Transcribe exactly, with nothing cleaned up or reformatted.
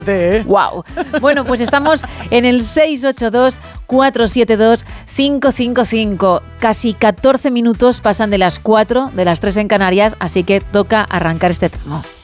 ¿eh? Wow. Bueno, pues estamos en el seis ocho dos, cuatro siete dos, cinco cinco cinco. Casi catorce minutos pasan de las cuatro, de las tres en Canarias, así que toca arrancar este tramo.